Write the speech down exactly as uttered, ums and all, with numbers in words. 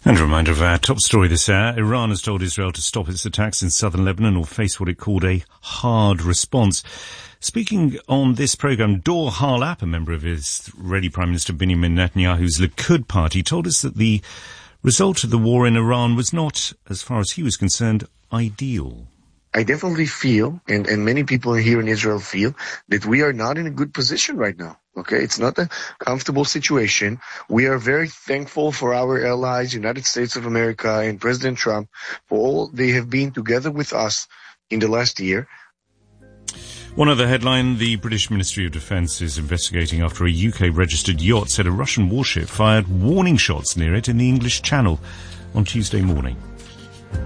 And a reminder of our top story this hour. Iran has told Israel to stop its attacks in southern Lebanon or face what it called a hard response. Speaking on this programme, Dor Harlap, a member of Israeli Prime Minister Benjamin Netanyahu's Likud party, told us that the result of the war in Iran was not, as far as he was concerned, ideal. I definitely feel, and, and many people here in Israel feel, that we are not in a good position right now. Okay, it's not a comfortable situation. We are very thankful for our allies, United States of America and President Trump, for all they have been together with us in the last year. One other headline, the British Ministry of Defence is investigating after a U K-registered yacht said a Russian warship fired warning shots near it in the English Channel on Tuesday morning.